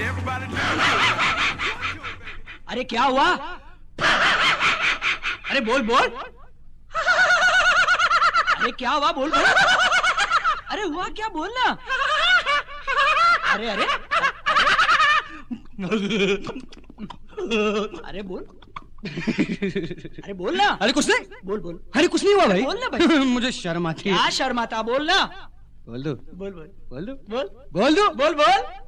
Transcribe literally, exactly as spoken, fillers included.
अरे क्या हुआ? अरे बोल बोल। अरे क्या हुआ? बोल बोल। अरे हुआ क्या? बोल ना। अरे अरे अरे बोल। अरे बोल ना। अरे कुछ नहीं। बोल बोल। अरे कुछ नहीं हुआ भाई। बोल ना भाई। मुझे शर्म आती है। क्या शर्म आता? बोल ना। बोल दो। बोल बोल। बोल दो। बोल बोल दो। बोल बोल।